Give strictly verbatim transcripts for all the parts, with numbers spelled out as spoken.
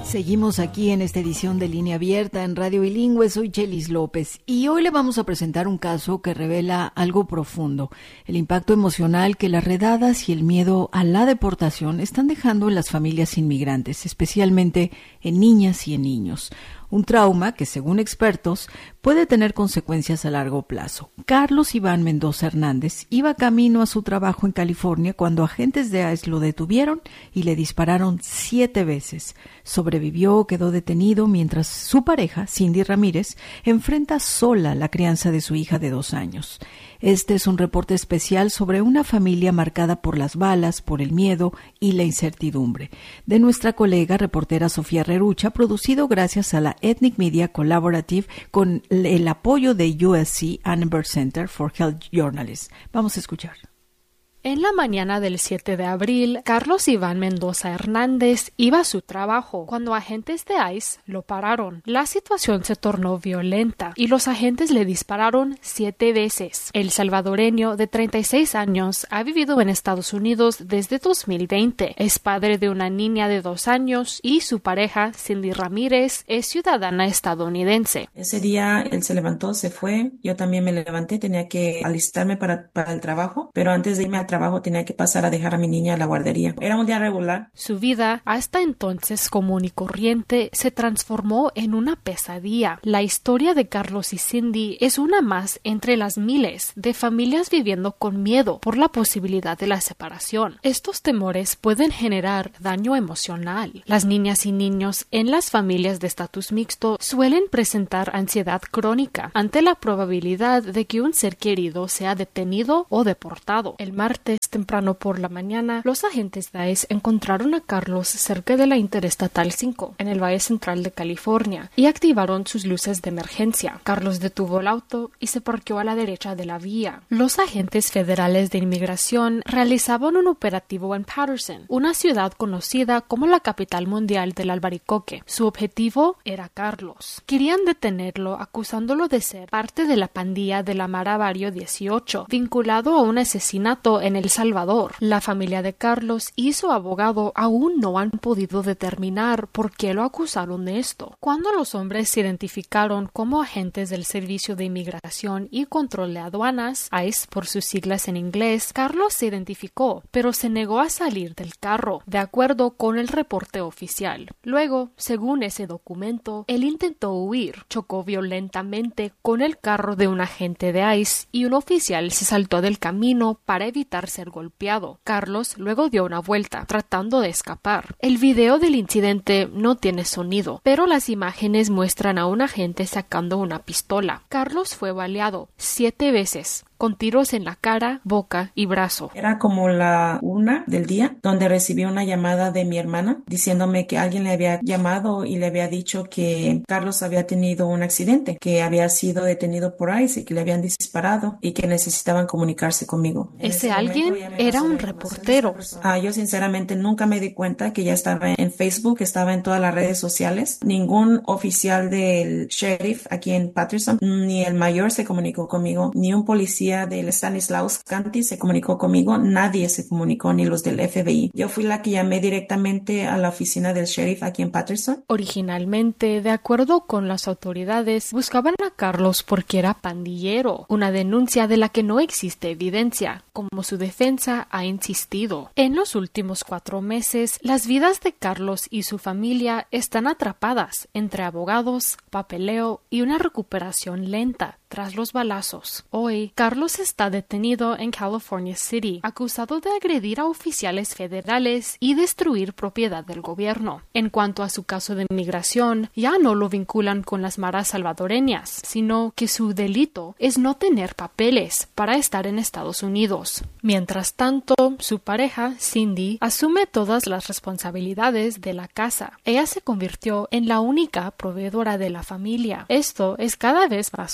Seguimos aquí en esta edición de Línea Abierta en Radio Bilingüe. Soy Chelis López y hoy le vamos a presentar un caso que revela algo profundo: el impacto emocional que las redadas y el miedo a la deportación están dejando en las familias inmigrantes, especialmente en niñas y en niños. Un trauma que, según expertos, puede tener consecuencias a largo plazo. Carlos Iván Mendoza Hernández iba camino a su trabajo en California cuando agentes de ICE lo detuvieron y le dispararon siete veces. Sobrevivió, quedó detenido, mientras su pareja, Cindy Ramírez, enfrenta sola la crianza de su hija de dos años. Este es un reporte especial sobre una familia marcada por las balas, por el miedo y la incertidumbre, de nuestra colega reportera Sofía Rerucha, producido gracias a la Ethnic Media Collaborative con el apoyo de U S C Annenberg Center for Health Journalists. Vamos a escuchar. En la mañana del siete de abril, Carlos Iván Mendoza Hernández iba a su trabajo cuando agentes de ICE lo pararon. La situación se tornó violenta y los agentes le dispararon siete veces. El salvadoreño de treinta y seis años ha vivido en Estados Unidos desde dos mil veinte. Es padre de una niña de dos años y su pareja, Cindy Ramírez, es ciudadana estadounidense. Ese día él se levantó, se fue. Yo también me levanté, tenía que alistarme para, para el trabajo, pero antes de irme a trabajo tenía que pasar a dejar a mi niña a la guardería. Era un día regular. Su vida, hasta entonces común y corriente, se transformó en una pesadilla. La historia de Carlos y Cindy es una más entre las miles de familias viviendo con miedo por la posibilidad de la separación. Estos temores pueden generar daño emocional. Las niñas y niños en las familias de estatus mixto suelen presentar ansiedad crónica ante la probabilidad de que un ser querido sea detenido o deportado. El martes temprano por la mañana, los agentes de ICE encontraron a Carlos cerca de la Interestatal cinco, en el Valle Central de California, y activaron sus luces de emergencia. Carlos detuvo el auto y se parqueó a la derecha de la vía. Los agentes federales de inmigración realizaban un operativo en Patterson, una ciudad conocida como la capital mundial del albaricoque. Su objetivo era Carlos. Querían detenerlo acusándolo de ser parte de la pandilla de la Mara Barrio dieciocho, vinculado a un asesinato en El Salvador. La familia de Carlos y su abogado aún no han podido determinar por qué lo acusaron de esto. Cuando los hombres se identificaron como agentes del Servicio de Inmigración y Control de Aduanas, ICE por sus siglas en inglés, Carlos se identificó, pero se negó a salir del carro, de acuerdo con el reporte oficial. Luego, según ese documento, él intentó huir, chocó violentamente con el carro de un agente de ICE y un oficial se saltó del camino para evitar ser golpeado. Carlos luego dio una vuelta, tratando de escapar. El video del incidente no tiene sonido, pero las imágenes muestran a un agente sacando una pistola. Carlos fue baleado siete veces, con tiros en la cara, boca y brazo. Era como la una del día, donde recibí una llamada de mi hermana diciéndome que alguien le había llamado y le había dicho que Carlos había tenido un accidente, que había sido detenido por ICE y que le habían disparado y que necesitaban comunicarse conmigo. Ese, ese alguien era un reportero. Ah, yo sinceramente nunca me di cuenta que ya estaba en Facebook, estaba en todas las redes sociales. Ningún oficial del sheriff aquí en Patterson, ni el mayor se comunicó conmigo, ni un policía del Stanislaus County se comunicó conmigo, nadie se comunicó, ni los del F B I. Yo fui la que llamé directamente a la oficina del sheriff aquí en Patterson. Originalmente, de acuerdo con las autoridades, buscaban a Carlos porque era pandillero, una denuncia de la que no existe evidencia, como su defensa ha insistido. En los últimos cuatro meses, las vidas de Carlos y su familia están atrapadas entre abogados, papeleo y una recuperación lenta tras los balazos. Hoy, Carlos está detenido en California City, acusado de agredir a oficiales federales y destruir propiedad del gobierno. En cuanto a su caso de inmigración, ya no lo vinculan con las maras salvadoreñas, sino que su delito es no tener papeles para estar en Estados Unidos. Mientras tanto, su pareja, Cindy, asume todas las responsabilidades de la casa. Ella se convirtió en la única proveedora de la familia. Esto es cada vez más común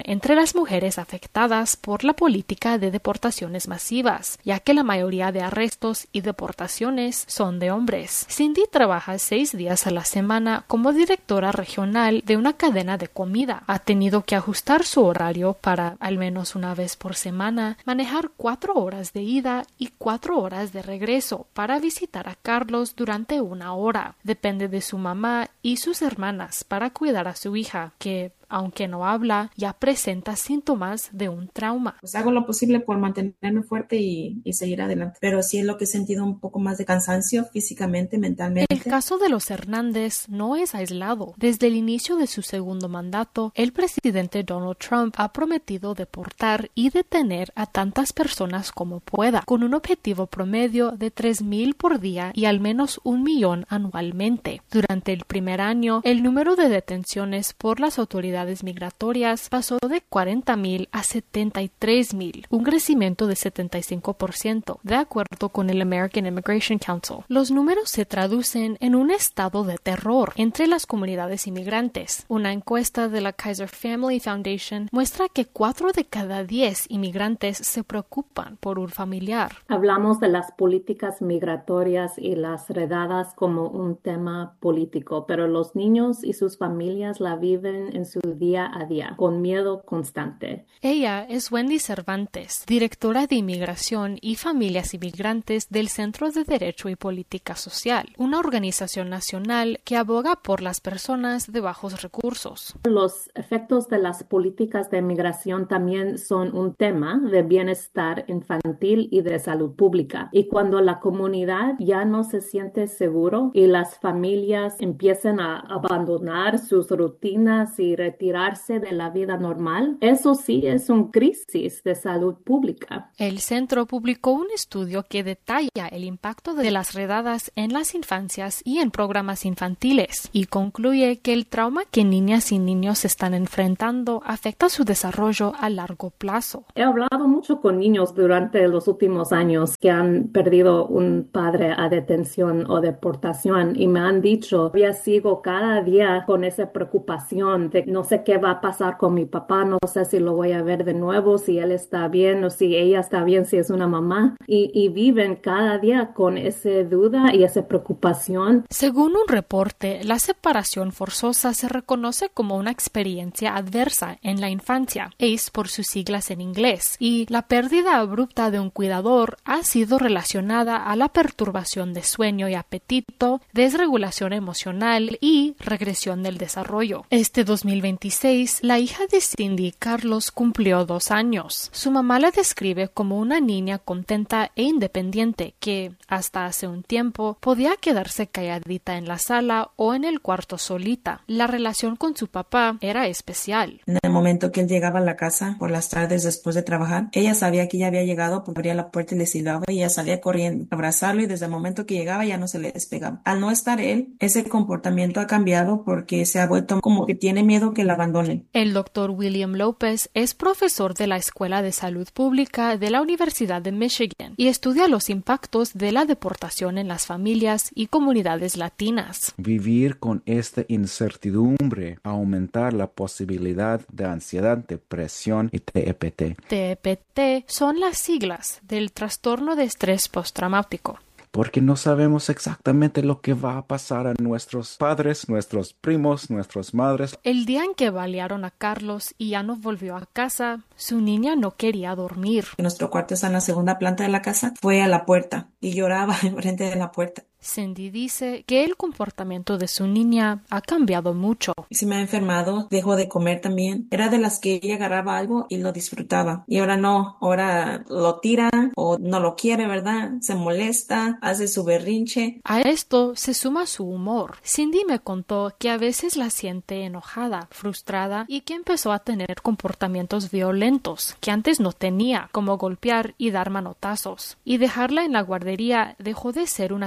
entre las mujeres afectadas por la política de deportaciones masivas, ya que la mayoría de arrestos y deportaciones son de hombres. Cindy trabaja seis días a la semana como directora regional de una cadena de comida. Ha tenido que ajustar su horario para, al menos una vez por semana, manejar cuatro horas de ida y cuatro horas de regreso para visitar a Carlos durante una hora. Depende de su mamá y sus hermanas para cuidar a su hija, que, aunque no habla, ya presenta síntomas de un trauma. Pues hago lo posible por mantenerme fuerte y, y seguir adelante. Pero sí es lo que he sentido un poco más de cansancio físicamente, mentalmente. El caso de los Hernández no es aislado. Desde el inicio de su segundo mandato, el presidente Donald Trump ha prometido deportar y detener a tantas personas como pueda, con un objetivo promedio de tres mil por día y al menos un millón anualmente. Durante el primer año, el número de detenciones por las autoridades migratorias pasó de cuarenta mil a setenta y tres mil, un crecimiento de setenta y cinco por ciento, de acuerdo con el American Immigration Council. Los números se traducen en un estado de terror entre las comunidades inmigrantes. Una encuesta de la Kaiser Family Foundation muestra que cuatro de cada diez inmigrantes se preocupan por un familiar. Hablamos de las políticas migratorias y las redadas como un tema político, pero los niños y sus familias la viven en su día a día, con miedo constante. Ella es Wendy Cervantes, directora de Inmigración y Familias Inmigrantes del Centro de Derecho y Política Social, una organización nacional que aboga por las personas de bajos recursos. Los efectos de las políticas de inmigración también son un tema de bienestar infantil y de salud pública. Y cuando la comunidad ya no se siente seguro y las familias empiezan a abandonar sus rutinas y retirarse de la vida normal, eso sí es una crisis de salud pública. El centro publicó un estudio que detalla el impacto de las redadas en las infancias y en programas infantiles y concluye que el trauma que niñas y niños están enfrentando afecta su desarrollo a largo plazo. He hablado mucho con niños durante los últimos años que han perdido un padre a detención o deportación y me han dicho, yo sigo cada día con esa preocupación de no sé qué va a pasar con mi papá, no sé si lo voy a ver de nuevo, si él está bien o si ella está bien, si es una mamá. Y, y viven cada día con esa duda y esa preocupación. Según un reporte, la separación forzosa se reconoce como una experiencia adversa en la infancia, A C E por sus siglas en inglés, y la pérdida abrupta de un cuidador ha sido relacionada a la perturbación de sueño y apetito, desregulación emocional y regresión del desarrollo. Este dos mil veintiséis, la hija de Cindy, Carlos, cumplió dos años. Su mamá la describe como una niña contenta e independiente que, hasta hace un tiempo, podía quedarse calladita en la sala o en el cuarto solita. La relación con su papá era especial. En el momento que él llegaba a la casa por las tardes después de trabajar, ella sabía que ya había llegado, porque abría la puerta y le silbaba y ella salía corriendo a abrazarlo y desde el momento que llegaba ya no se le despegaba. Al no estar él, ese comportamiento ha cambiado porque se ha vuelto como que tiene miedo que la abandonen. El doctor William López es profesor de la Escuela de Salud Pública de la Universidad de Michigan y estudia los impactos de la deportación en las familias y comunidades latinas. Vivir con esta incertidumbre aumenta la posibilidad de ansiedad, depresión y T E P T. T E P T son las siglas del trastorno de estrés postraumático. Porque no sabemos exactamente lo que va a pasar a nuestros padres, nuestros primos, nuestras madres. El día en que balearon a Carlos y ya no volvió a casa, su niña no quería dormir. Nuestro cuarto está en la segunda planta de la casa. Fue a la puerta y lloraba enfrente de la puerta. Cindy dice que el comportamiento de su niña ha cambiado mucho. Se me ha enfermado, dejó de comer también. Era de las que ella agarraba algo y lo disfrutaba. Y ahora no, ahora lo tira o no lo quiere, ¿verdad? Se molesta, hace su berrinche. A esto se suma su humor. Cindy me contó que a veces la siente enojada, frustrada y que empezó a tener comportamientos violentos que antes no tenía, como golpear y dar manotazos. Y dejarla en la guardería dejó de ser una tarea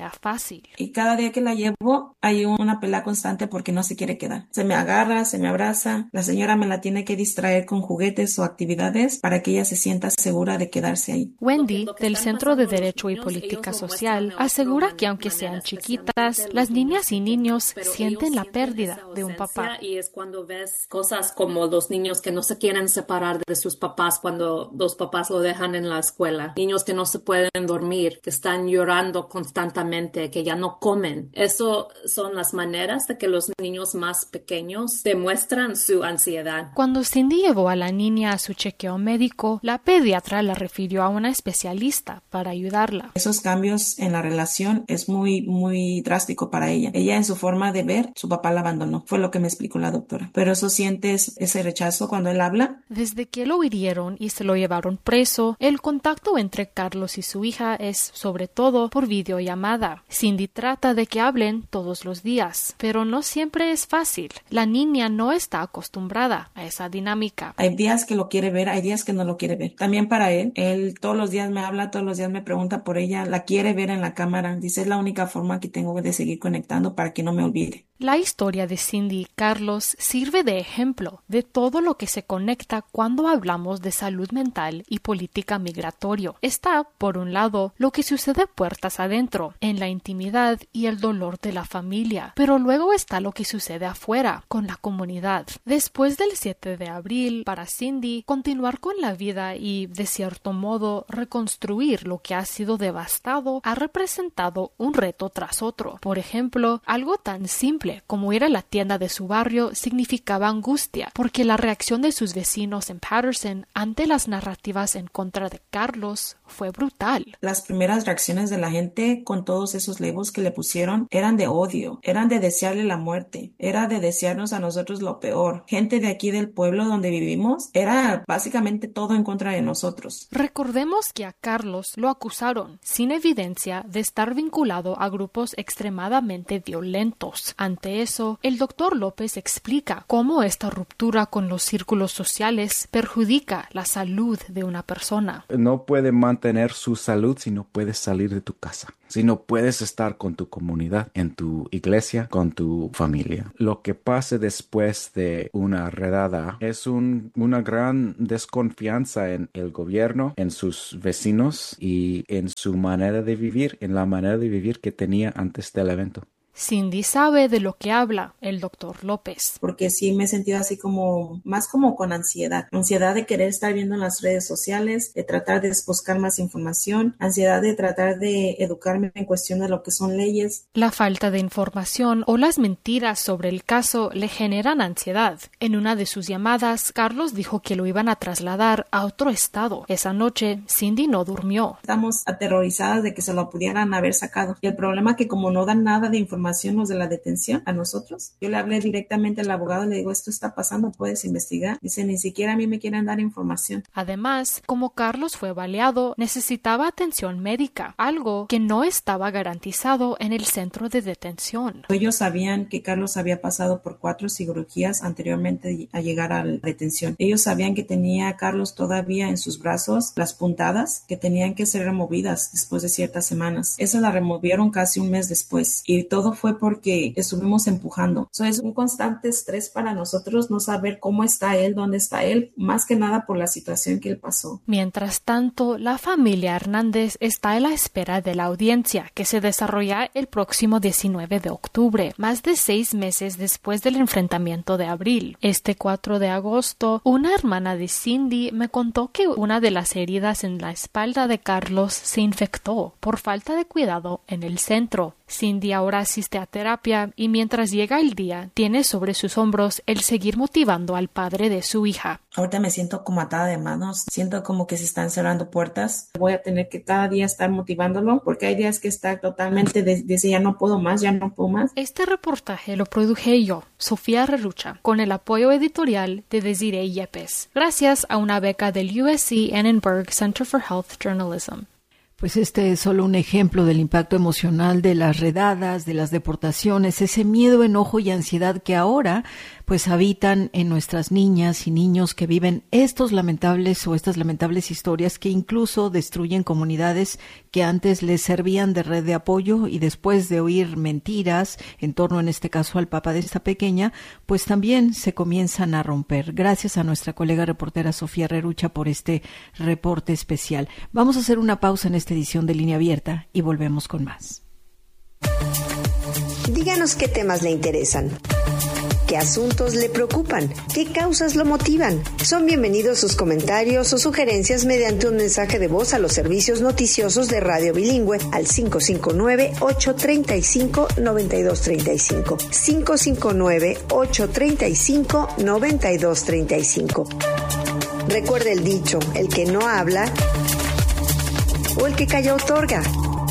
era fácil. Y cada día que la llevo hay una pelea constante porque no se quiere quedar. Se me agarra, se me abraza. La señora me la tiene que distraer con juguetes o actividades para que ella se sienta segura de quedarse ahí. Wendy, del Centro de Derecho y Política Social, asegura que aunque sean chiquitas, las niñas y niños sienten la pérdida de un papá. Y es cuando ves cosas como los niños que no se quieren separar de sus papás cuando los papás lo dejan en la escuela. Niños que no se pueden dormir, que están llorando constantemente, que ya no comen. Eso son las maneras de que los niños más pequeños demuestran su ansiedad. Cuando Cindy llevó a la niña a su chequeo médico, la pediatra la refirió a una especialista para ayudarla. Esos cambios en la relación es muy, muy drástico para ella. Ella en su forma de ver, su papá la abandonó. Fue lo que me explicó la doctora. Pero eso sientes ese rechazo cuando él habla. Desde que lo hirieron y se lo llevaron preso, el contacto entre Carlos y su hija es sobre todo por videollamada. Cindy trata de que hablen todos los días, pero no siempre es fácil. La niña no está acostumbrada a esa dinámica. Hay días que lo quiere ver, hay días que no lo quiere ver. También para él, él todos los días me habla, todos los días me pregunta por ella, la quiere ver en la cámara. Dice, es la única forma que tengo de seguir conectando para que no me olvide. La historia de Cindy y Carlos sirve de ejemplo de todo lo que se conecta cuando hablamos de salud mental y política migratoria. Está, por un lado, lo que sucede puertas adentro, en la intimidad y el dolor de la familia, pero luego está lo que sucede afuera, con la comunidad. Después del siete de abril, para Cindy, continuar con la vida y, de cierto modo, reconstruir lo que ha sido devastado ha representado un reto tras otro. Por ejemplo, algo tan simple como ir a la tienda de su barrio significaba angustia, porque la reacción de sus vecinos en Patterson ante las narrativas en contra de Carlos fue brutal. Las primeras reacciones de la gente con todos esos labels que le pusieron eran de odio, eran de desearle la muerte, era de desearnos a nosotros lo peor. Gente de aquí del pueblo donde vivimos era básicamente todo en contra de nosotros. Recordemos que a Carlos lo acusaron, sin evidencia, de estar vinculado a grupos extremadamente violentos. Ante eso, el doctor López explica cómo esta ruptura con los círculos sociales perjudica la salud de una persona. No puede mantener su salud si no puedes salir de tu casa, si no puedes estar con tu comunidad, en tu iglesia, con tu familia. Lo que pase después de una redada es un, una gran desconfianza en el gobierno, en sus vecinos y en su manera de vivir, en la manera de vivir que tenía antes del evento. Cindy sabe de lo que habla el doctor López. Porque sí me he sentido así como, más como con ansiedad. Ansiedad de querer estar viendo en las redes sociales, de tratar de buscar más información, ansiedad de tratar de educarme en cuestión de lo que son leyes. La falta de información o las mentiras sobre el caso le generan ansiedad. En una de sus llamadas, Carlos dijo que lo iban a trasladar a otro estado. Esa noche, Cindy no durmió. Estamos aterrorizadas de que se lo pudieran haber sacado. Y el problema es que como no dan nada de información los de la detención a nosotros. Yo le hablé directamente al abogado, le digo, esto está pasando, puedes investigar. Dice, ni siquiera a mí me quieren dar información. Además, como Carlos fue baleado, necesitaba atención médica, algo que no estaba garantizado en el centro de detención. Ellos sabían que Carlos había pasado por cuatro cirugías anteriormente a llegar a la detención. Ellos sabían que tenía a Carlos todavía en sus brazos las puntadas que tenían que ser removidas después de ciertas semanas. Esa la removieron casi un mes después y todo fue porque estuvimos empujando. Eso es un constante estrés para nosotros no saber cómo está él, dónde está él, más que nada por la situación que él pasó. Mientras tanto, la familia Hernández está a la espera de la audiencia que se desarrolla el próximo diecinueve de octubre, más de seis meses después del enfrentamiento de abril. Este cuatro de agosto, una hermana de Cindy me contó que una de las heridas en la espalda de Carlos se infectó por falta de cuidado en el centro. Cindy ahora asiste a terapia y mientras llega el día, tiene sobre sus hombros el seguir motivando al padre de su hija. Ahorita me siento como atada de manos, siento como que se están cerrando puertas. Voy a tener que cada día estar motivándolo porque hay días que está totalmente, de, dice ya no puedo más, ya no puedo más. Este reportaje lo produje yo, Sofía Rerucha, con el apoyo editorial de Desiree Yepes, gracias a una beca del U S C Annenberg Center for Health Journalism. Pues este es solo un ejemplo del impacto emocional de las redadas, de las deportaciones, ese miedo, enojo y ansiedad que ahora pues habitan en nuestras niñas y niños que viven estos lamentables o estas lamentables historias que incluso destruyen comunidades que antes les servían de red de apoyo y después de oír mentiras en torno, en este caso, al papá de esta pequeña, pues también se comienzan a romper. Gracias a nuestra colega reportera Sofía Rerucha por este reporte especial. Vamos a hacer una pausa en esta edición de Línea Abierta y volvemos con más. Díganos qué temas le interesan, qué asuntos le preocupan, qué causas lo motivan. Son bienvenidos sus comentarios o sugerencias mediante un mensaje de voz a los servicios noticiosos de Radio Bilingüe al cinco cinco nueve, ocho tres cinco, nueve dos tres cinco. cinco cinco nueve, ocho tres cinco, nueve dos tres cinco. Recuerde el dicho, el que no habla o el que calla otorga.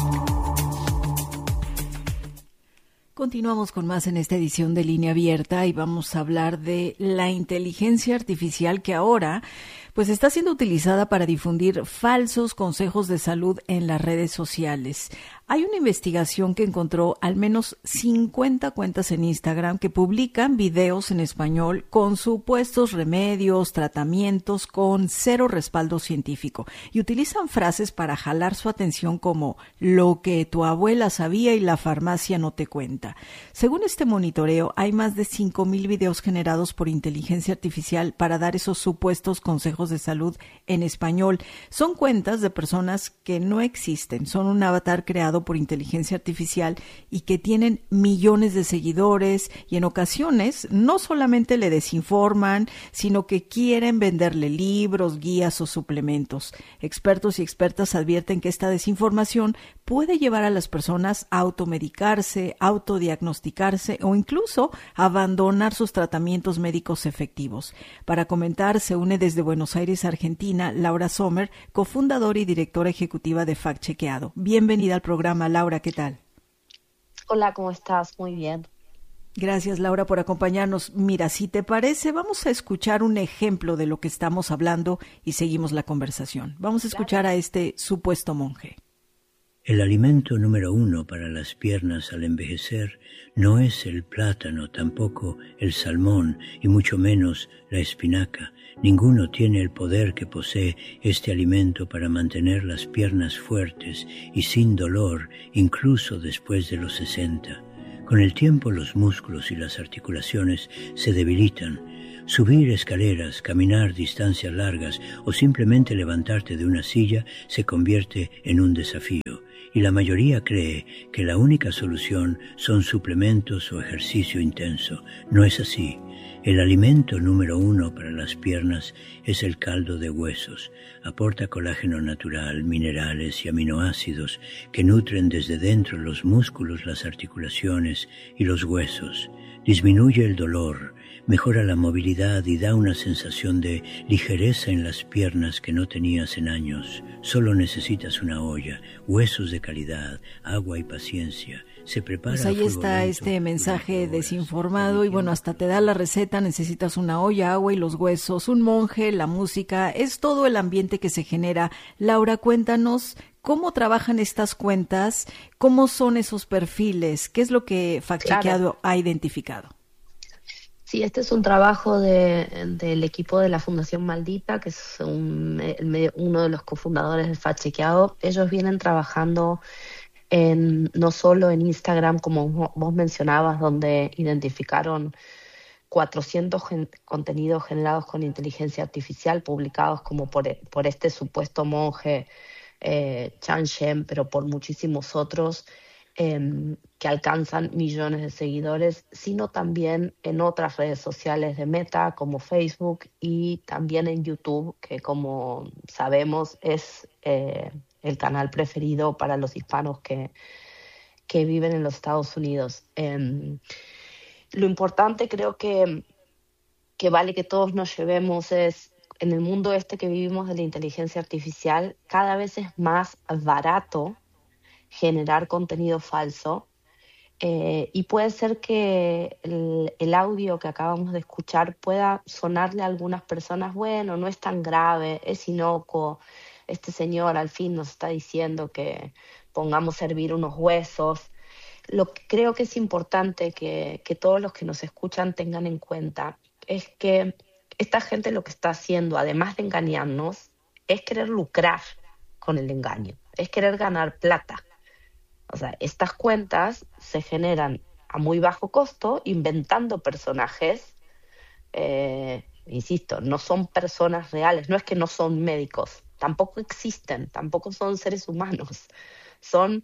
Continuamos con más en esta edición de Línea Abierta y vamos a hablar de la inteligencia artificial que ahora pues está siendo utilizada para difundir falsos consejos de salud en las redes sociales. Hay una investigación que encontró al menos cincuenta cuentas en Instagram que publican videos en español con supuestos remedios, tratamientos con cero respaldo científico y utilizan frases para jalar su atención como lo que tu abuela sabía y la farmacia no te cuenta. Según este monitoreo, hay más de cinco mil videos generados por inteligencia artificial para dar esos supuestos consejos de salud en español. Son cuentas de personas que no existen, son un avatar creado por inteligencia artificial y que tienen millones de seguidores y en ocasiones no solamente le desinforman, sino que quieren venderle libros, guías o suplementos. Expertos y expertas advierten que esta desinformación puede llevar a las personas a automedicarse, autodiagnosticarse o incluso abandonar sus tratamientos médicos efectivos. Para comentar, se une desde Buenos Aires, Argentina, Laura Sommer, cofundadora y directora ejecutiva de Fact Chequeado. Bienvenida al programa, Laura, ¿qué tal? Hola, ¿cómo estás? Muy bien. Gracias, Laura, por acompañarnos. Mira, si te parece, vamos a escuchar un ejemplo de lo que estamos hablando y seguimos la conversación. Vamos a escuchar a este supuesto monje. El alimento número uno para las piernas al envejecer no es el plátano, tampoco el salmón y mucho menos la espinaca. Ninguno tiene el poder que posee este alimento para mantener las piernas fuertes y sin dolor, incluso después de los sesenta. Con el tiempo los músculos y las articulaciones se debilitan. Subir escaleras, caminar distancias largas o simplemente levantarte de una silla se convierte en un desafío. Y la mayoría cree que la única solución son suplementos o ejercicio intenso. No es así. El alimento número uno para las piernas es el caldo de huesos. Aporta colágeno natural, minerales y aminoácidos que nutren desde dentro los músculos, las articulaciones y los huesos. Disminuye el dolor, mejora la movilidad y da una sensación de ligereza en las piernas que no tenías en años. Solo necesitas una olla, huesos de calidad, agua y paciencia. Se prepara pues ahí está este mensaje desinformado y bueno, hasta te da la receta, necesitas una olla, agua y los huesos, un monje, la música, es todo el ambiente que se genera. Laura, cuéntanos cómo trabajan estas cuentas, cómo son esos perfiles, qué es lo que Fact Chequeado ha identificado. Sí, este es un trabajo de, del equipo de la Fundación Maldita, que es un, el, uno de los cofundadores de Fact Chequeado. Ellos vienen trabajando en, no solo en Instagram, como vos mencionabas, donde identificaron cuatrocientos gen, contenidos generados con inteligencia artificial, publicados como por, por este supuesto monje eh, Chan Shen, pero por muchísimos otros eh, que alcanzan millones de seguidores, sino también en otras redes sociales de Meta, como Facebook, y también en YouTube, que como sabemos es eh, el canal preferido para los hispanos que, que viven en los Estados Unidos. Eh, lo importante creo que, que vale que todos nos llevemos es, en el mundo este que vivimos de la inteligencia artificial, cada vez es más barato generar contenido falso. Eh, y puede ser que el, el audio que acabamos de escuchar pueda sonarle a algunas personas, bueno, no es tan grave, es inocuo, este señor al fin nos está diciendo que pongamos a hervir unos huesos. lo que creo que es importante que, que todos los que nos escuchan tengan en cuenta es que esta gente lo que está haciendo, además de engañarnos, es querer lucrar con el engaño, es querer ganar plata. O sea, estas cuentas se generan a muy bajo costo, inventando personajes, eh, insisto, no son personas reales, no es que no son médicos, tampoco existen, tampoco son seres humanos, son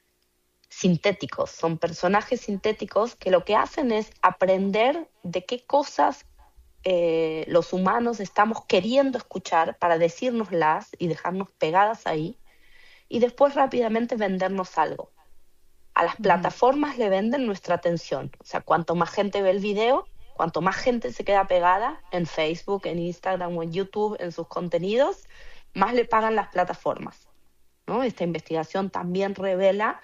sintéticos, son personajes sintéticos que lo que hacen es aprender de qué cosas eh, los humanos estamos queriendo escuchar para decírnoslas y dejarnos pegadas ahí, y después rápidamente vendernos algo. A las plataformas le venden nuestra atención. O sea, cuanto más gente ve el video, cuanto más gente se queda pegada en Facebook, en Instagram o en YouTube, en sus contenidos, más le pagan las plataformas, ¿no? Esta investigación también revela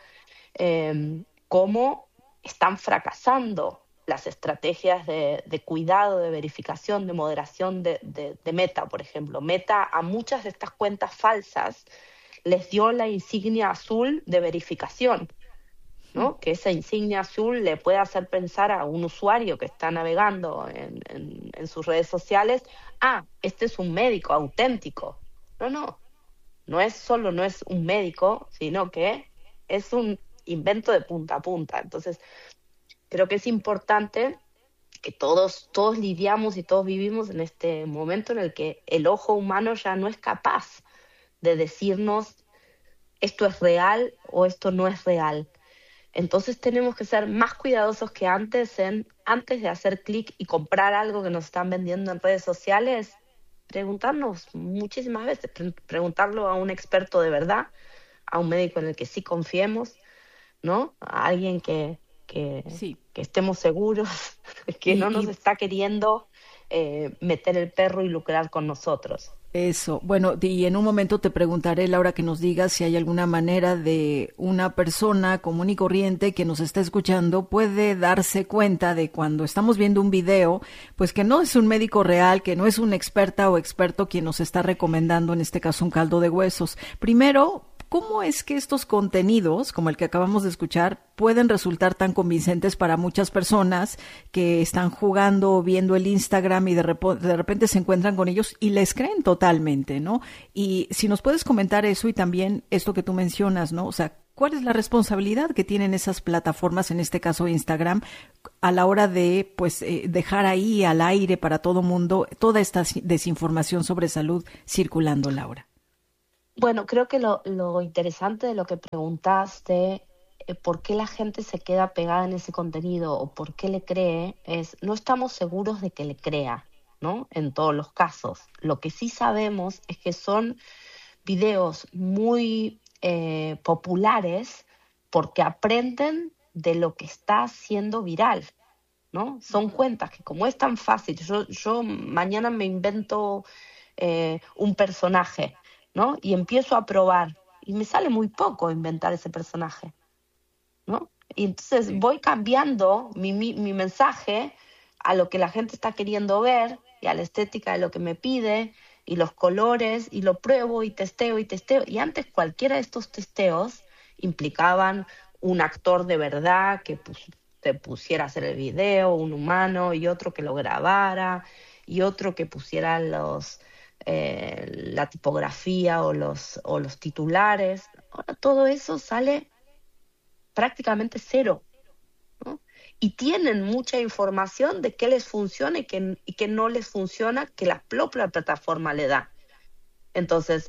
eh, cómo están fracasando las estrategias de, de cuidado, de verificación, de moderación de, de, de Meta, por ejemplo. Meta a muchas de estas cuentas falsas les dio la insignia azul de verificación, ¿no? Que esa insignia azul le puede hacer pensar a un usuario que está navegando en, en, en sus redes sociales, ah, este es un médico auténtico. No, no, no es solo no es un médico, sino que es un invento de punta a punta. Entonces, creo que es importante que todos, todos lidiamos y todos vivimos en este momento en el que el ojo humano ya no es capaz de decirnos esto es real o esto no es real. Entonces tenemos que ser más cuidadosos que antes en, antes de hacer clic y comprar algo que nos están vendiendo en redes sociales, preguntarnos muchísimas veces, pre- preguntarlo a un experto de verdad, a un médico en el que sí confiemos, ¿no? A alguien que, que, sí. que estemos seguros, que y, no nos y... está queriendo eh, meter el perro y lucrar con nosotros. Eso, bueno, y en un momento te preguntaré, Laura, que nos digas si hay alguna manera de una persona común y corriente que nos está escuchando puede darse cuenta de cuando estamos viendo un video, pues que no es un médico real, que no es una experta o experto quien nos está recomendando, en este caso, un caldo de huesos. Primero, ¿cómo es que estos contenidos, como el que acabamos de escuchar, pueden resultar tan convincentes para muchas personas que están jugando o viendo el Instagram y de, rep- de repente se encuentran con ellos y les creen totalmente, ¿no? Y si nos puedes comentar eso y también esto que tú mencionas, ¿no? O sea, ¿cuál es la responsabilidad que tienen esas plataformas, en este caso Instagram, a la hora de pues eh, dejar ahí al aire para todo mundo toda esta desinformación sobre salud circulando, Laura? Bueno, creo que lo, lo interesante de lo que preguntaste, eh, por qué la gente se queda pegada en ese contenido o por qué le cree, es no estamos seguros de que le crea, ¿no? En todos los casos. Lo que sí sabemos es que son videos muy eh, populares porque aprenden de lo que está siendo viral, ¿no? Son cuentas que como es tan fácil, yo, yo mañana me invento eh, un personaje, ¿no? Y empiezo a probar y me sale muy poco inventar ese personaje, ¿no? Y entonces sí. voy cambiando mi, mi, mi mensaje a lo que la gente está queriendo ver y a la estética de lo que me pide y los colores, y lo pruebo y testeo y testeo. Y antes cualquiera de estos testeos implicaban un actor de verdad que pues, te pusiera a hacer el video, un humano, y otro que lo grabara, y otro que pusiera los... Eh, la tipografía o los, o los titulares. Ahora todo eso sale prácticamente cero, ¿no? Y tienen mucha información de qué les funciona y qué, y qué no les funciona, que la propia plataforma le da. Entonces,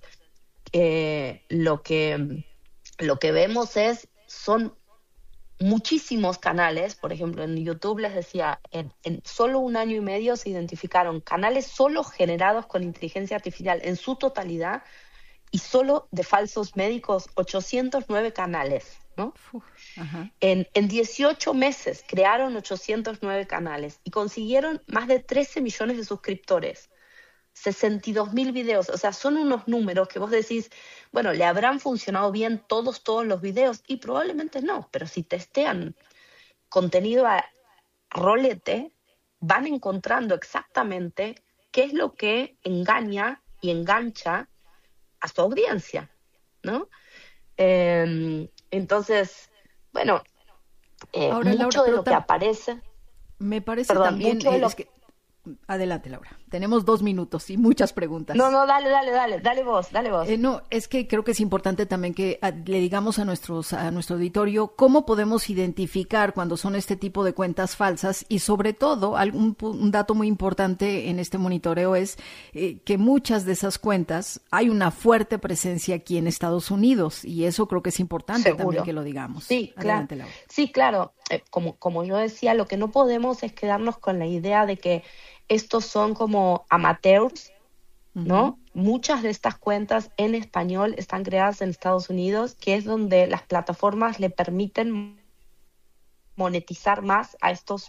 eh, lo que, lo que vemos es, son muchísimos canales. Por ejemplo, en YouTube les decía, en, en solo un año y medio se identificaron canales solo generados con inteligencia artificial en su totalidad, y solo de falsos médicos, ochocientos nueve canales, ¿no? Uf, ajá. En, en dieciocho meses crearon ochocientos nueve canales y consiguieron más de trece millones de suscriptores, sesenta y dos mil videos. O sea, son unos números que vos decís, bueno, ¿le habrán funcionado bien todos, todos los videos? Y probablemente no, pero si testean contenido a rolete, van encontrando exactamente qué es lo que engaña y engancha a su audiencia, ¿no? Eh, entonces, bueno, Eh, Ahora, mucho Laura, de lo que tam- aparece... Me parece Perdón, también... mucho de eh, lo- es que... Adelante, Laura. Tenemos dos minutos y muchas preguntas. No, no, dale, dale, dale, dale vos, dale vos. Eh, no, es que creo que es importante también que a, le digamos a nuestros a nuestro auditorio cómo podemos identificar cuando son este tipo de cuentas falsas y sobre todo algún un dato muy importante en este monitoreo es eh, que muchas de esas cuentas hay una fuerte presencia aquí en Estados Unidos y eso creo que es importante Seguro. también que lo digamos. Sí, Adelante, claro. Laura. Sí, claro. Eh, como, como yo decía, lo que no podemos es quedarnos con la idea de que estos son como amateurs, ¿no? Uh-huh. Muchas de estas cuentas en español están creadas en Estados Unidos, que es donde las plataformas le permiten monetizar más a estos.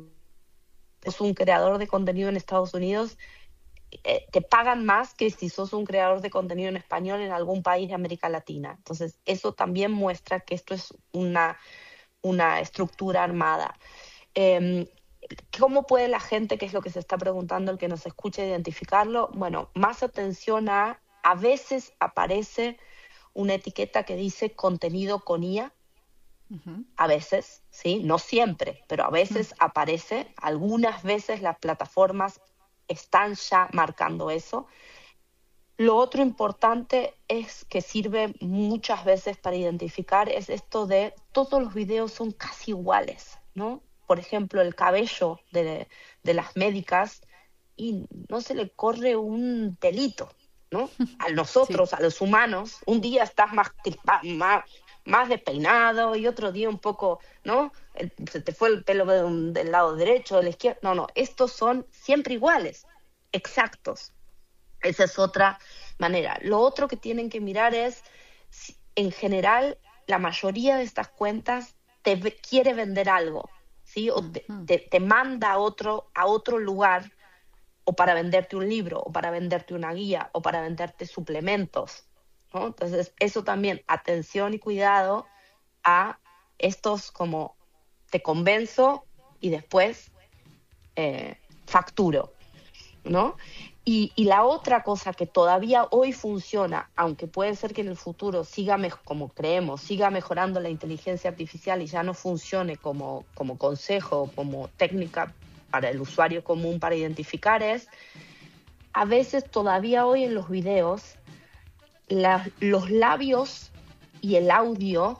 Es un creador de contenido en Estados Unidos, eh, te pagan más que si sos un creador de contenido en español en algún país de América Latina. Entonces, eso también muestra que esto es una, una estructura armada. Eh, ¿Cómo puede la gente, que es lo que se está preguntando, el que nos escucha, identificarlo? Bueno, más atención a, a veces aparece una etiqueta que dice contenido con I A, uh-huh. A veces, ¿sí? No siempre, pero a veces uh-huh. aparece, algunas veces las plataformas están ya marcando eso. Lo otro importante es que sirve muchas veces para identificar es esto de todos los videos son casi iguales, ¿no? Por ejemplo, el cabello de, de las médicas y no se le corre un pelito, ¿no? A nosotros, sí. A los humanos, un día estás más, más, más despeinado y otro día un poco, ¿no? El, se te fue el pelo de un, del lado derecho, de la izquierda. No, no, estos son siempre iguales, exactos. Esa es otra manera. Lo otro que tienen que mirar es, en general, la mayoría de estas cuentas te quiere vender algo. ¿Sí? O te, te, te manda a otro, a otro lugar o para venderte un libro, o para venderte una guía, o para venderte suplementos, ¿no? Entonces, eso también, atención y cuidado a estos como te convenzo y después eh, facturo, ¿no? Y, y la otra cosa que todavía hoy funciona, aunque puede ser que en el futuro siga, me- como creemos, siga mejorando la inteligencia artificial y ya no funcione como, como consejo, como técnica para el usuario común para identificar, es a veces todavía hoy en los videos la, los labios y el audio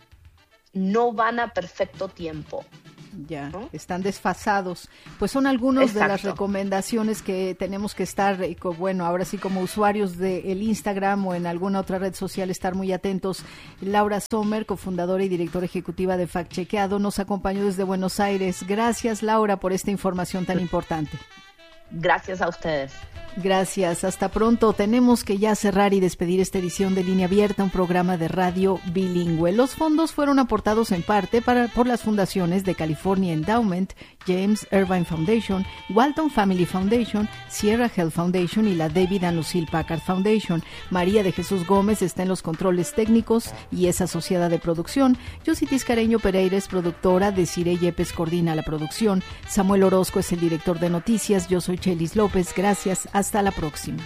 no van a perfecto tiempo. Ya, ¿no? Están desfasados. Pues son algunas Exacto. de las recomendaciones que tenemos que estar, bueno, ahora sí como usuarios del Instagram o en alguna otra red social, estar muy atentos. Laura Sommer, cofundadora y directora ejecutiva de Fact Chequeado, nos acompañó desde Buenos Aires. Gracias, Laura, por esta información tan importante. Gracias a ustedes. Gracias, hasta pronto. Tenemos que ya cerrar y despedir esta edición de Línea Abierta, un programa de radio bilingüe. Los fondos fueron aportados en parte para, por las fundaciones de California Endowment, James Irvine Foundation, Walton Family Foundation, Sierra Health Foundation y la David and Lucille Packard Foundation. María de Jesús Gómez está en los controles técnicos y es asociada de producción. Yositis Careño Pereira es productora, Desiree Yepes coordina la producción. Samuel Orozco es el director de noticias. Yo soy Chelis López. Gracias. Hasta la próxima.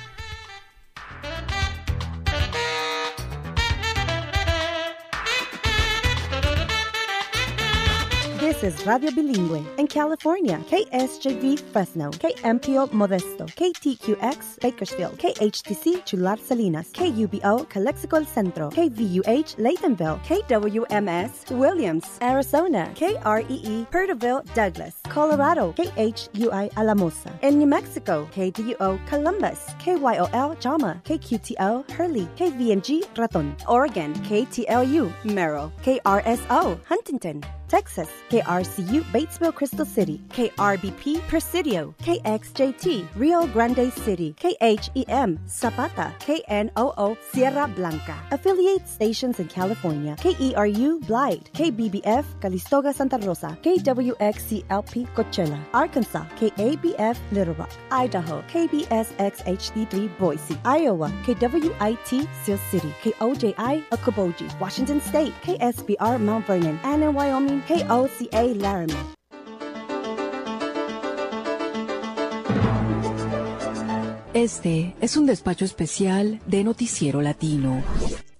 This is Radio Bilingüe in California. K S J V Fresno, K M P O Modesto, K T Q X Bakersfield, K H T C Chular Salinas, K U B O Calexico El Centro, K V U H Laytonville, K W M S Williams, Arizona, K R E E Perterville Douglas, Colorado, K H U I Alamosa. In New Mexico, K D U O Columbus, K Y O L Jama, K Q T O Hurley, K V M G Raton. Oregon, K T L U Merrill, K R S O Huntington. Texas, K R C U Batesville Crystal City, K R B P Presidio, K X J T Rio Grande City, K H E M Zapata, K N O O Sierra Blanca. Affiliate stations in California, K E R U Blythe, K B B F Calistoga Santa Rosa, K W X C L P Coachella, Arkansas, K A B F Little Rock, Idaho, K B S X H D three Boise, Iowa, K W I T Sioux City, K O J I Okoboji, Washington State, K S B R Mount Vernon, and in Wyoming, K O C A Laramie. Este es un despacho especial de Noticiero Latino.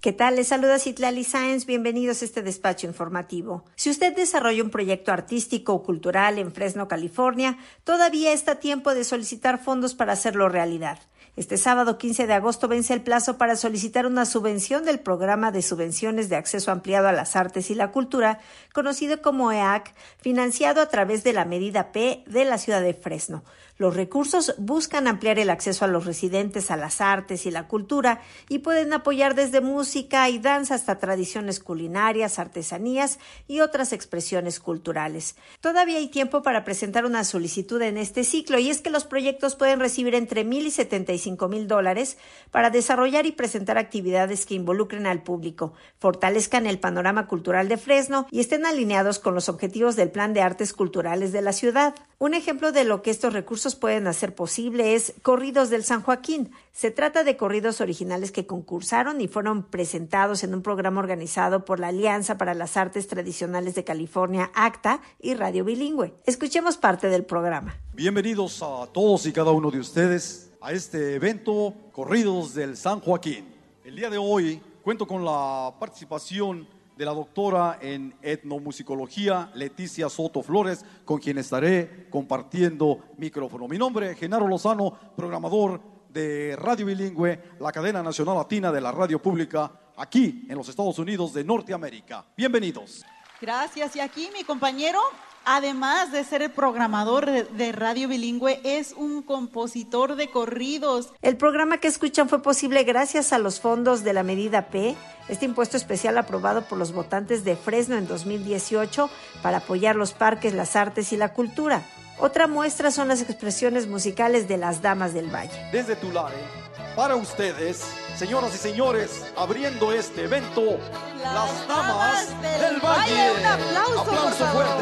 ¿Qué tal? Les saluda Citlali Sáenz. Bienvenidos a este despacho informativo. Si usted desarrolla un proyecto artístico o cultural en Fresno, California, todavía está a tiempo de solicitar fondos para hacerlo realidad. Este sábado quince de agosto vence el plazo para solicitar una subvención del Programa de Subvenciones de Acceso Ampliado a las Artes y la Cultura, conocido como E A C, financiado a través de la Medida P de la ciudad de Fresno. Los recursos buscan ampliar el acceso a los residentes a las artes y la cultura y pueden apoyar desde música y danza hasta tradiciones culinarias, artesanías y otras expresiones culturales. Todavía hay tiempo para presentar una solicitud en este ciclo, y es que los proyectos pueden recibir entre mil y setenta y cinco mil dólares para desarrollar y presentar actividades que involucren al público, fortalezcan el panorama cultural de Fresno y estén alineados con los objetivos del Plan de Artes Culturales de la ciudad. Un ejemplo de lo que estos recursos pueden hacer posible es Corridos del San Joaquín. Se trata de corridos originales que concursaron y fueron presentados en un programa organizado por la Alianza para las Artes Tradicionales de California, ACTA, y Radio Bilingüe. Escuchemos parte del programa. Bienvenidos a todos y cada uno de ustedes a este evento Corridos del San Joaquín. El día de hoy cuento con la participación de la doctora en etnomusicología Leticia Soto Flores, con quien estaré compartiendo micrófono. Mi nombre es Genaro Lozano, programador de Radio Bilingüe, la cadena nacional latina de la radio pública, aquí en los Estados Unidos de Norteamérica. Bienvenidos. Gracias. Y aquí mi compañero, además de ser el programador de, de Radio Bilingüe, es un compositor de corridos. El programa que escuchan fue posible gracias a los fondos de la Medida P, este impuesto especial aprobado por los votantes de Fresno en dos mil dieciocho para apoyar los parques, las artes y la cultura. Otra muestra son las expresiones musicales de las Damas del Valle. Desde Tulare, para ustedes, señoras y señores, abriendo este evento, las, las Damas, Damas del, del Valle. Valle. Un aplauso, aplauso por favor. Fuerte.